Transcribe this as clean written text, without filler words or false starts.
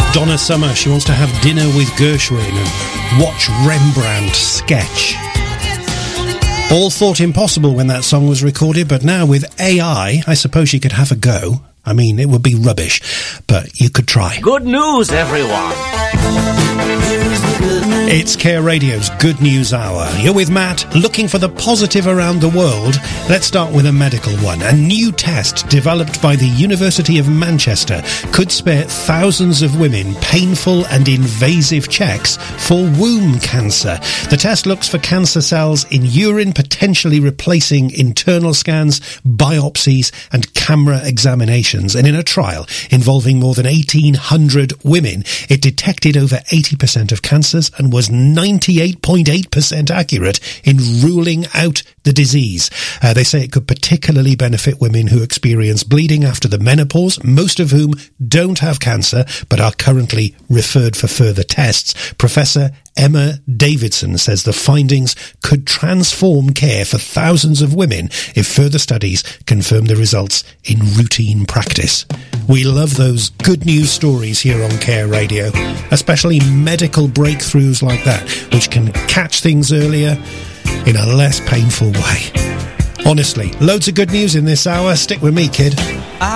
Donna Summer, she wants to have dinner with Gershwin and watch Rembrandt sketch. All thought impossible when that song was recorded, but now with AI, I suppose you could have a go. I mean, it would be rubbish, but you could try. Good news, everyone! It's Care Radio's Good News Hour. You're with Matt, looking for the positive around the world. Let's start with a medical one. A new test developed by the University of Manchester could spare thousands of women painful and invasive checks for womb cancer. The test looks for cancer cells in urine, potentially replacing internal scans, biopsies and camera examinations. And in a trial involving more than 1,800 women, it detected over 80% of cancers and was 98.8% accurate in ruling out the disease. They say it could particularly benefit women who experience bleeding after the menopause, most of whom don't have cancer but are currently referred for further tests. Professor Emma Davidson says the findings could transform care for thousands of women if further studies confirm the results in routine practice. We love those good news stories here on Care Radio, especially medical breakthroughs like that, which can catch things earlier in a less painful way. Honestly, loads of good news in this hour. Stick with me, kid.